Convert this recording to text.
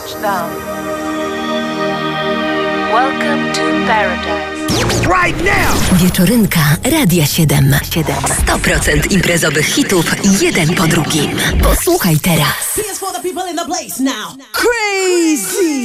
touchdown. Welcome to paradise. Right now! Wieczorynka Radia 7. 100% imprezowych hitów, jeden po drugim. Posłuchaj teraz. Here's for the people in the place now. Crazy!